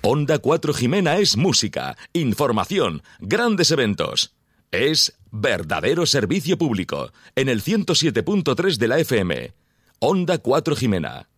Onda 4 Jimena es música, información, grandes eventos. Es verdadero servicio público en el 107.3 de la FM. Onda 4 Jimena.